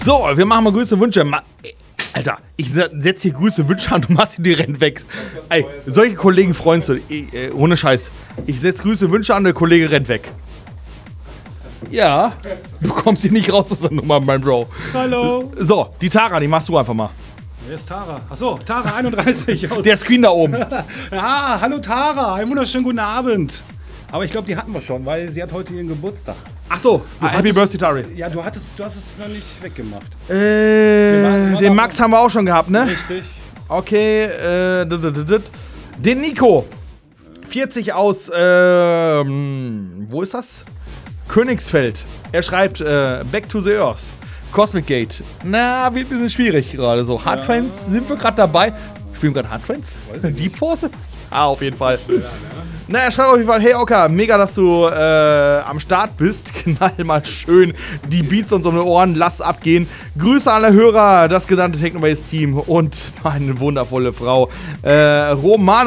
So, wir machen mal Grüße und Wünsche. Alter, ich setze hier Grüße, Wünsche an, du machst die rennt weg. Ey, solche Kollegen freuen sich. Ohne Scheiß. Ich setze Grüße, Wünsche an, der Kollege rennt weg. Ja, du kommst hier nicht raus aus der Nummer, mein Bro. Hallo. So, die Tara, die machst du einfach mal. Wer ist Tara? Achso, Tara 31 aus. Der Screen da oben. Ja, hallo Tara, einen wunderschönen guten Abend. Aber ich glaube, die hatten wir schon, weil sie hat heute ihren Geburtstag. Ach so, Happy Birthday, Tari. Ja, du hast es noch nicht weggemacht. Den Max haben wir auch schon gehabt, ne? Richtig. Okay, den Nico. 40 aus, wo ist das? Königsfeld. Er schreibt, Back to the Earth. Cosmic Gate. Na, wird ein bisschen schwierig gerade so. Hard Trends, sind wir gerade dabei? Spielen wir gerade Hard Trends? Deep Forces? Ah, auf jeden Fall. Schwer, ne? Na, er schreibt auf jeden Fall, hey Oka, mega, dass du am Start bist. Knall mal schön die Beats uns um die Ohren, lass abgehen. Grüße an alle Hörer, das genannte Technobase-Team und meine wundervolle Frau Romana.